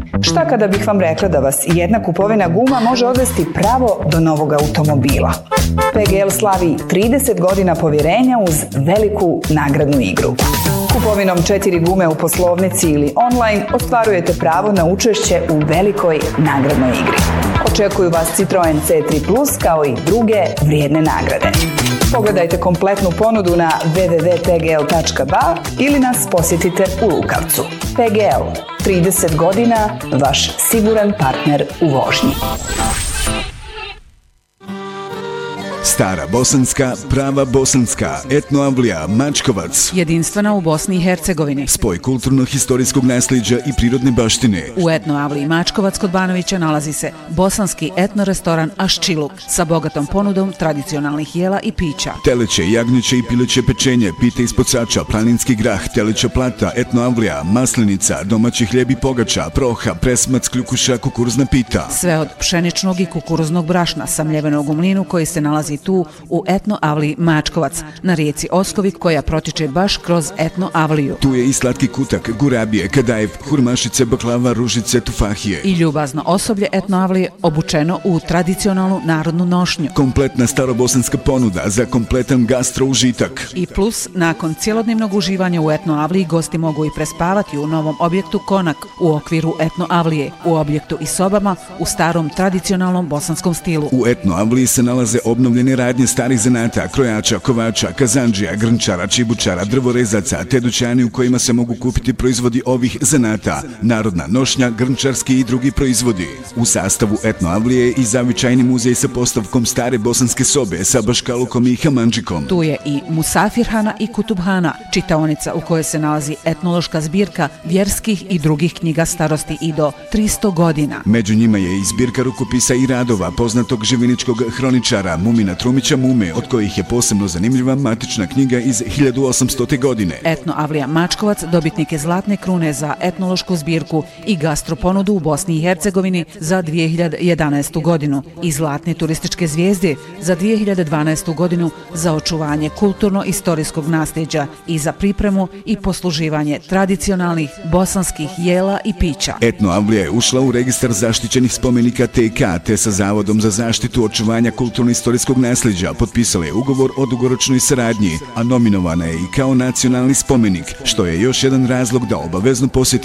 Šta kada bih vam rekla da vas jedna kupovina guma može odvesti pravo do novog automobila? PGL slavi 30 godina povjerenja uz veliku nagradnu igru. Kupovinom 4 gume u poslovnici ili online ostvarujete pravo na učešće u velikoj nagradnoj igri. Očekuju vas Citroen C3 Plus kao i druge vrijedne nagrade. Pogledajte kompletnu ponudu na www.pgl.ba ili nas posjetite u Lukavcu. PGL, 30 godina, vaš siguran partner u vožnji. Stara bosanska, prava bosanska, Etno Avlija, Mačkovac. Jedinstvena u Bosni i Hercegovini. Spoj kulturno-historijskog nasljeđa i prirodne baštine. U Etno Avliji Mačkovac kod Banovića nalazi se bosanski etno-restoran Aščiluk sa bogatom ponudom tradicionalnih jela i pića. Teleće, jagnjeće i pileće pečenje, pite ispod sača, planinski grah, teleća plata, Etno Avlija, maslinica, domaći hljeb i pogača, proha, presmac, kljukuša, kukuruzna pita. Sve od pšeničnog i kukuruznog brašna, samljevenog u mlinu koji se nalazi tu u Etno Avliji Mačkovac, na rijeci Oskovik koja protiče baš kroz Etno Avliju. Tu je i slatki kutak, gurabije, kadajev, hurmašice, baklava, ružice, tufahije. I ljubazno osoblje Etno Avlije obučeno u tradicionalnu narodnu nošnju. Kompletna starobosanska ponuda za kompletan gastro užitak. I plus, nakon cjelodnevnog uživanja u Etno Avliji gosti mogu i prespavati u novom objektu Konak u okviru Etno Avlije, u objektu i sobama u starom tradicionalnom bosanskom stilu. U Etno Avliji se nalaze obnovljene radnje starih zanata, krojača, kovača, kazandžija, grnčara, čibučara, drvorezaca, te dućani u kojima se mogu kupiti proizvodi ovih zanata, narodna nošnja, grnčarski i drugi proizvodi. U sastavu Etno Avlije je i zavičajni muzej sa postavkom stare bosanske sobe sa baškalukom i hamandžikom. Tu je i Musafirhana i Kutubhana, čitaonica u kojoj se nalazi etnološka zbirka vjerskih i drugih knjiga starosti i do 300 godina. Među njima je i zbirka rukopisa i radova poznatog živiničkog hroničara Mumina Trumića Mume, od kojih je posebno zanimljiva matična knjiga iz 1800. godine. Etno Avlija Mačkovac dobitnik je zlatne krune za etnološku zbirku i gastroponudu u Bosni i Hercegovini za 2011. godinu i zlatne turističke zvijezde za 2012. godinu za očuvanje kulturno-istorijskog nasljeđa i za pripremu i posluživanje tradicionalnih bosanskih jela i pića. Etno Avlija je ušla u registar zaštićenih spomenika TK, te sa Zavodom za zaštitu očuvanja kulturno-istorijskog nasljeđa potpisala je ugovor o dugoročnoj saradnji, a nominovana je i kao nacionalni spomenik, što je još jedan razlog da obavezno posjetite